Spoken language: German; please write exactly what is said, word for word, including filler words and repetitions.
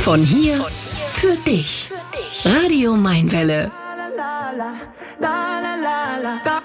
Von hier für dich. Radio Mainwelle. La la la la la la.